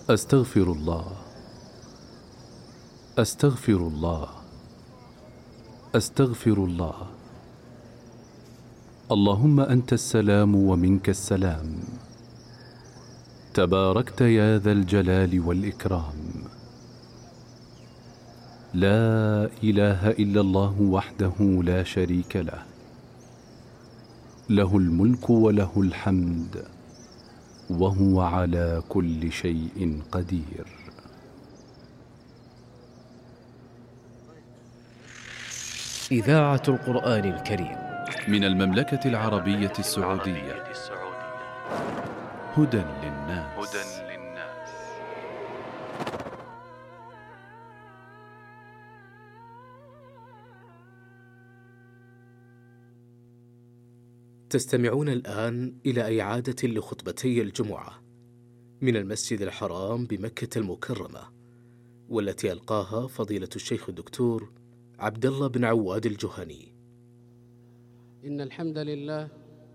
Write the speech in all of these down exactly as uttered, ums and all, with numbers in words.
أستغفر الله أستغفر الله أستغفر الله. اللهم أنت السلام ومنك السلام، تباركت يا ذا الجلال والإكرام. لا إله إلا الله وحده لا شريك له، له الملك وله الحمد وهو على كل شيء قدير. إذاعة القرآن الكريم من المملكة العربية السعودية. هدى للناس. تستمعون الآن إلى إعادة لخطبتي الجمعة من المسجد الحرام بمكة المكرمة، والتي ألقاها فضيلة الشيخ الدكتور عبد الله بن عواد الجهني. إن الحمد لله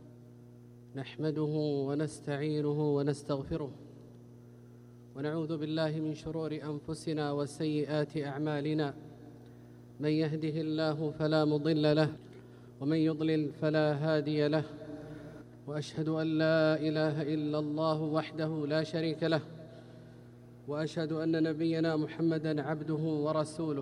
نحمده ونستعينه ونستغفره، ونعوذ بالله من شرور أنفسنا وسيئات أعمالنا. من يهده الله فلا مضل له، ومن يضلل فلا هادي له. وأشهد أن لا إله إلا الله وحده لا شريك له، وأشهد أن نبينا محمدًا عبده ورسوله.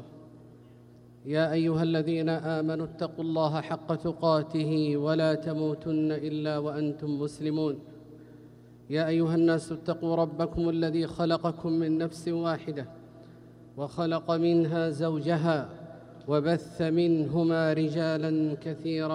يا أيها الذين آمنوا اتقوا الله حق تقاته ولا تموتن إلا وأنتم مسلمون. يا أيها الناس اتقوا ربكم الذي خلقكم من نفس واحدة، وخلق منها زوجها، وبث منهما رجالا كثيرا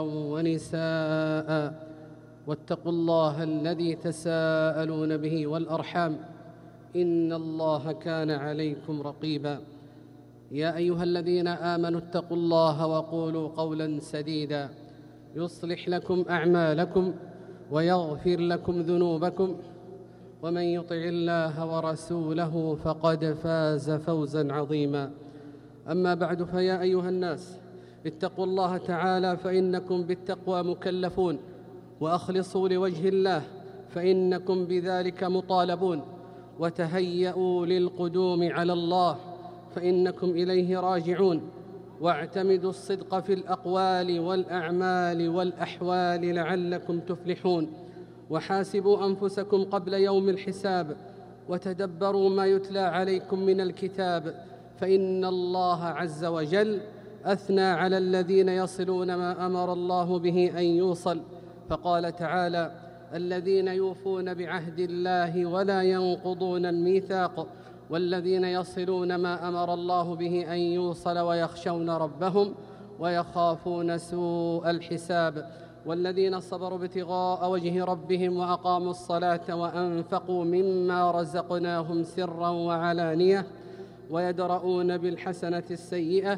ونساء. واتقوا الله الذي تساءلون به والأرحام، إن الله كان عليكم رقيبا. يا أيها الذين آمنوا اتقوا الله وقولوا قولا سديدا يصلح لكم أعمالكم ويغفر لكم ذنوبكم، ومن يطع الله ورسوله فقد فاز فوزا عظيما. أما بعد، فيا أيها الناس اتقوا الله تعالى، فإنكم بالتقوى مكلفون، وأخلصوا لوجه الله فإنكم بذلك مطالبون، وتهيئوا للقدوم على الله فإنكم إليه راجعون، واعتمدوا الصدق في الأقوال والأعمال والأحوال لعلكم تفلحون. وحاسبوا أنفسكم قبل يوم الحساب، وتدبروا ما يتلى عليكم من الكتاب، فإن الله عز وجل أثنى على الذين يصلون ما أمر الله به أن يوصل، فقال تعالى: الذين يوفون بعهد الله ولا ينقضون الميثاق، والذين يصلون ما أمر الله به أن يوصل، ويخشون ربهم ويخافون سوء الحساب، والذين صبروا ابتغاء وجه ربهم وأقاموا الصلاة وأنفقوا مما رزقناهم سرا وعلانية ويدرؤون بالحسنة السيئة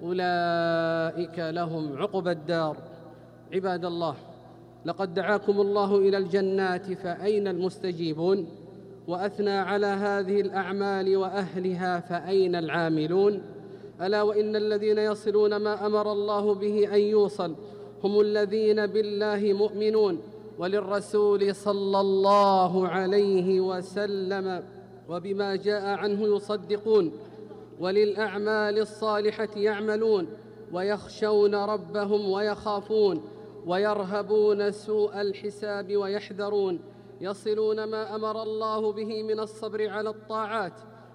أولئك لهم عقبى الدار. عباد الله، لقد دعاكم الله إلى الجنات، فأين المستجيبون؟ وأثنى على هذه الأعمال وأهلها، فأين العاملون؟ ألا وإن الذين يصلون ما أمر الله به أن يوصل هم الذين بالله مؤمنون، وللرسول صلى الله عليه وسلم وبما جاء عنه يصدقون، وللأعمال الصالحة يعملون، ويخشون ربهم ويخافون، ويرهبون سوء الحساب ويحذرون. يصلون ما أمر الله به من الصبر على الطاعات،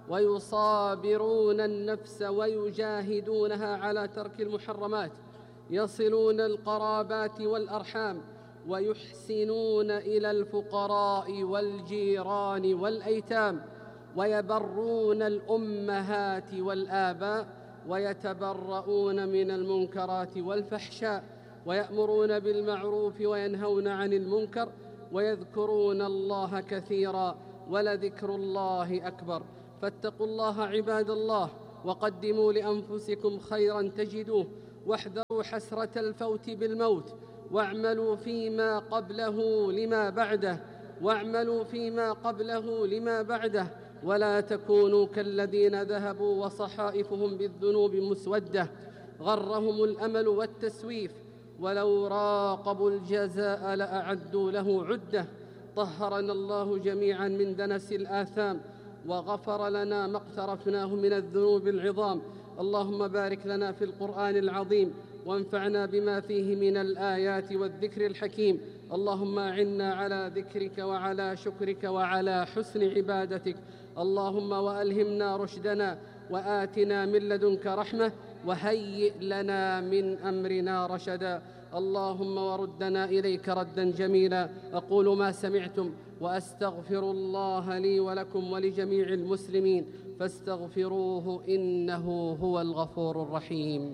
ويصابرون النفس ويجاهدونها على ترك المحرمات. يصلون القرابات والأرحام، ويحسنون إلى الفقراء والجيران والأيتام، ويبرون الأمهات والآباء، ويتبرؤون من المنكرات والفحشاء، ويأمرون بالمعروف وينهون عن المنكر، ويذكرون الله كثيرا، ولذكر الله أكبر. فاتقوا الله عباد الله، وقدموا لأنفسكم خيرا تجدوه، واحذروا حسرة الفوت بالموت، واعملوا فيما قبله لما بعده واعملوا فيما قبله لما بعده ولا تكونوا كالذين ذهبوا وصحائفهم بالذنوب مسودة، غرهم الأمل والتسويف، ولو راقبوا الجزاء لأعدوا له عدة. طهرنا الله جميعا من دنس الآثام، وغفر لنا ما اقترفناه من الذنوب العظام. اللهم بارك لنا في القرآن العظيم وانفعنا بما فيه من الآيات والذكر الحكيم. اللهم أعنا على ذكرك وعلى شكرك وعلى حسن عبادتك. اللهم وألهمنا رشدنا وآتنا من لدنك رحمة وهيئ لنا من أمرنا رشدا. اللهم وردنا إليك ردا جميلا. أقول ما سمعتم وأستغفر الله لي ولكم ولجميع المسلمين فاستغفروه إنه هو الغفور الرحيم.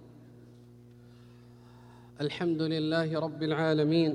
الحمد لله رب العالمين،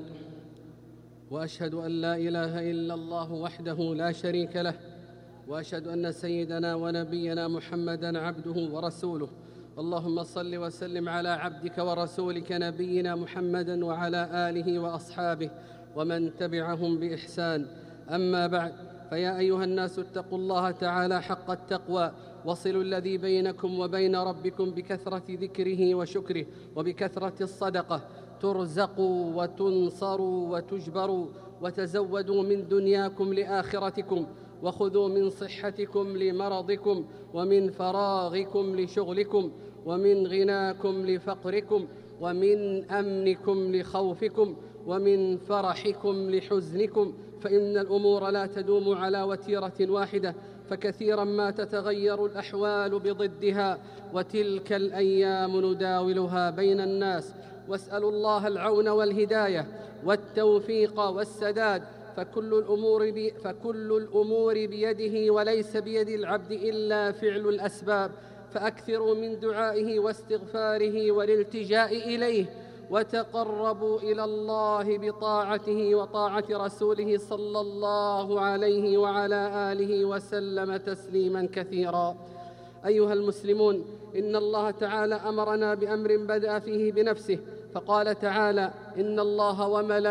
وأشهد أن لا إله إلا الله وحده لا شريك له، وأشهد أن سيدنا ونبينا محمدًا عبده ورسوله. اللهم صل وسلم على عبدك ورسولك نبينا محمد وعلى آله وأصحابه ومن تبعهم بإحسان. أما بعد، فيا أيها الناس اتقوا الله تعالى حق التقوى، وصلوا الذي بينكم وبين ربكم بكثرة ذكره وشكره وبكثرة الصدقة، ترزقوا وتنصروا وتجبروا، وتزودوا من دنياكم لآخرتكم، وخذوا من صحتكم لمرضكم، ومن فراغكم لشغلكم، ومن غناكم لفقركم، ومن أمنكم لخوفكم، ومن فرحكم لحزنكم، فإن الأمور لا تدوم على وتيرة واحدة، فكثيرا ما تتغير الأحوال بضدها، وتلك الأيام نداولها بين الناس. واسألوا الله العون والهداية والتوفيق والسداد، فكل الأمور, بي فكل الأمور بيده وليس بيد العبد إلا فعل الأسباب. فأكثروا من دعائه واستغفاره والالتجاء إليه، وتقربوا إلى الله بطاعته وطاعة رسوله صلى الله عليه وعلى آله وسلم تسليما كثيرا. أيها المسلمون، إن الله تعالى أمرنا بأمر بدأ فيه بنفسه، فقال تعالى: إن الله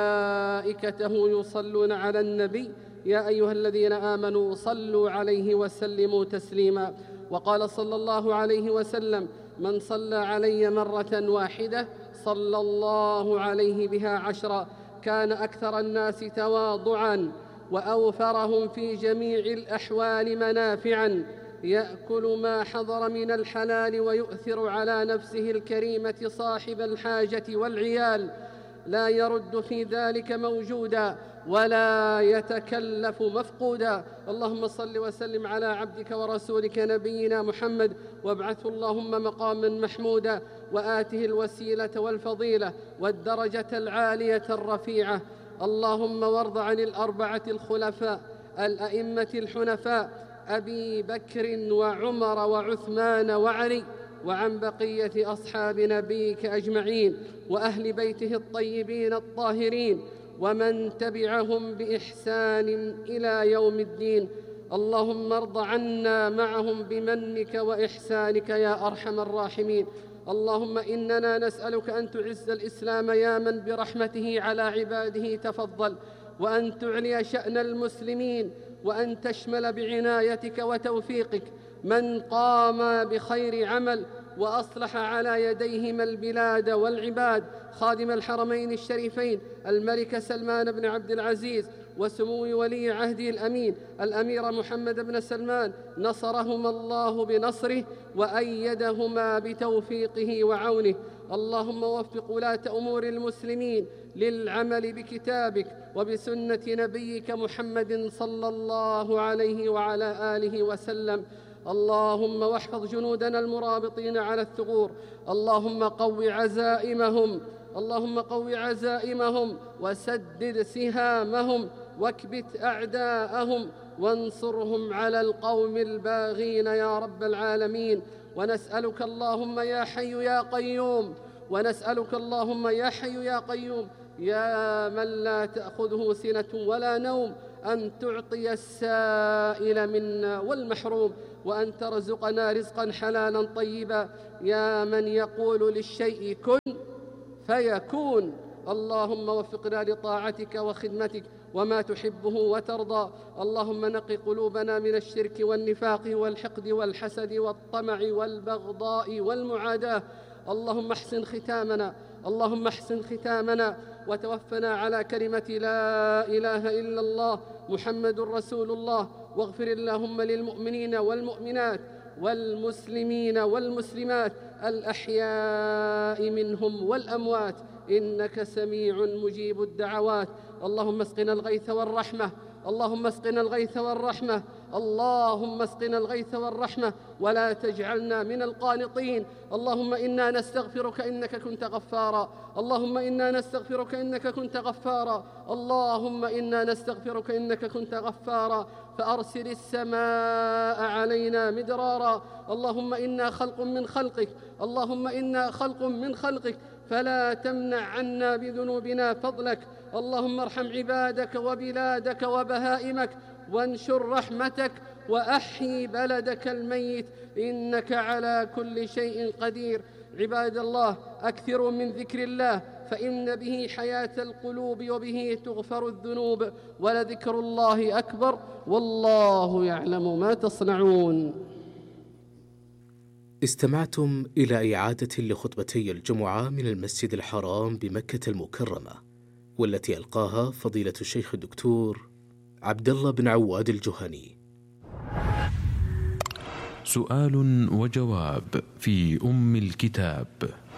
وملائكته يصلون على النبي يا أيها الذين آمنوا صلوا عليه وسلموا تسليما. وقال صلى الله عليه وسلم: من صلى علي مرة واحدة صلى الله عليه بها عشرا. كان أكثر الناس تواضعا وأوفرهم في جميع الأحوال منافعا، يأكل ما حضر من الحلال ويؤثر على نفسه الكريمة صاحب الحاجة والعيال، لا يرد في ذلك موجودا ولا يتكلف مفقودا. اللهم صل وسلم على عبدك ورسولك نبينا محمد، وابعثه اللهم مقاما محمودا، وآته الوسيلة والفضيلة والدرجة العالية الرفيعة. اللهم وارض عن الأربعة الخلفاء الأئمة الحنفاء أبي بكر وعمر وعثمان وعلي، وعن بقية أصحاب نبيك أجمعين، وأهل بيته الطيبين الطاهرين، ومن تبعهم بإحسان إلى يوم الدين. اللهم ارض عنا معهم بمنك وإحسانك يا أرحم الراحمين. اللهم إننا نسألك أن تعز الإسلام يا من برحمته على عباده تفضل، وأن تعلي شأن المسلمين، وأن تشمل بعنايتك وتوفيقك من قام بخير عمل وأصلح على يديهما البلاد والعباد، خادم الحرمين الشريفين الملك سلمان بن عبد العزيز، وسمو ولي عهده الأمين الأمير محمد بن سلمان، نصرهما الله بنصره وأيدهما بتوفيقه وعونه. اللهم وفق ولاة أمور المسلمين للعمل بكتابك وبسنة نبيك محمد صلى الله عليه وعلى آله وسلم. اللهم واحفظ جنودنا المرابطين على الثغور. اللهم قو عزائمهم اللهم قو عزائمهم وسدد سهامهم، واكبت أعداءهم، وانصرهم على القوم الباغين يا رب العالمين. ونسألك اللهم يا حي يا قيوم ونسألك اللهم يا حي يا قيوم يا من لا تأخذه سنة ولا نوم أن تعطي السائل منا والمحروم، وأن ترزقنا رزقا حلالا طيبا، يا من يقول للشيء كن فيكون. اللهم وفقنا لطاعتك وخدمتك وما تحبه وترضى. اللهم نقِ قلوبنا من الشرك والنفاق والحقد والحسد والطمع والبغضاء والمعاداة. اللهم احسن ختامنا اللهم احسن ختامنا وتوفنا على كلمة لا إله إلا الله محمد رسول الله. واغفر اللهم للمؤمنين والمؤمنات والمسلمين والمسلمات الأحياء منهم والأموات، إنك سميع مجيب الدعوات. اللهم اسقنا الغيث والرحمة، اللهم اسقنا الغيث والرحمة، اللهم اسقنا الغيث والرحمة، ولا تجعلنا من القانطين. اللهم إنا نستغفرك إنك كنت غفارا، اللهم إنا نستغفرك إنك كنت غفارا، اللهم إنا نستغفرك إنك كنت غفارا، فأرسل السماء علينا مدرارا. اللهم إنا خلق من خلقك، اللهم إنا خلق من خلقك، فلا تمنع عنا بذنوبنا فضلك. اللهم ارحم عبادك وبلادك وبهائمك، وانشر رحمتك، وأحيي بلدك الميت، إنك على كل شيء قدير. عباد الله، أكثروا من ذكر الله، فإن به حياة القلوب وبه تغفر الذنوب، ولذكر الله أكبر، والله يعلم ما تصنعون. استمعتم إلى إعادة لخطبتي الجمعة من المسجد الحرام بمكة المكرمة، والتي ألقاها فضيلة الشيخ الدكتور عبد الله بن عواد الجهني. سؤال وجواب في أم الكتاب.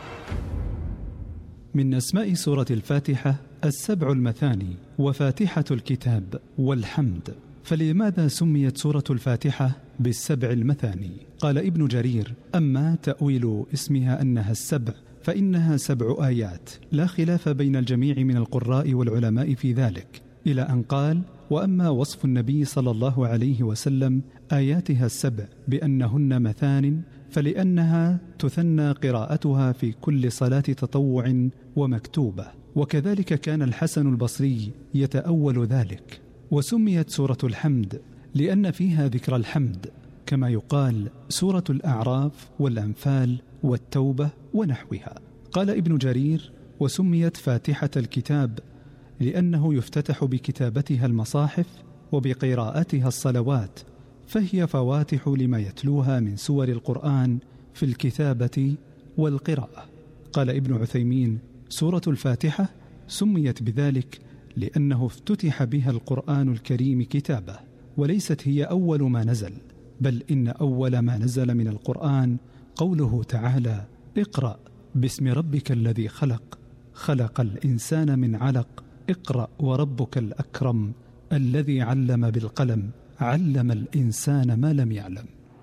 من أسماء سورة الفاتحة السبع المثاني وفاتحة الكتاب والحمد، فلماذا سميت سورة الفاتحة بالسبع المثاني؟ قال ابن جرير: أما تأويل اسمها أنها السبع فإنها سبع آيات، لا خلاف بين الجميع من القراء والعلماء في ذلك، إلى أن قال: وأما وصف النبي صلى الله عليه وسلم آياتها السبع بأنهن مثان فلأنها تثنى قراءتها في كل صلاة تطوع ومكتوبة، وكذلك كان الحسن البصري يتأول ذلك. وسميت سورة الحمد لأن فيها ذكر الحمد، كما يقال سورة الأعراف والأنفال والتوبة ونحوها. قال ابن جرير: وسميت فاتحة الكتاب لأنه يفتتح بكتابتها المصاحف وبقراءتها الصلوات، فهي فواتح لما يتلوها من سور القرآن في الكتابة والقراءة. قال ابن عثيمين: سورة الفاتحة سميت بذلك لأنه افتتح بها القرآن الكريم كتابة، وليست هي أول ما نزل، بل إن أول ما نزل من القرآن قوله تعالى: اقرأ باسم ربك الذي خلق، خلق الإنسان من علق، اقرأ وربك الأكرم الذي علم بالقلم، علم الإنسان ما لم يعلم.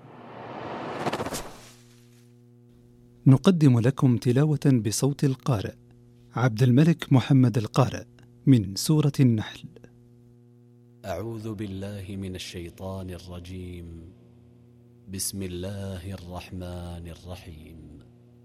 نقدم لكم تلاوة بصوت القارئ عبد الملك محمد القارئ من سورة النحل. أعوذ بالله من الشيطان الرجيم. بسم الله الرحمن الرحيم.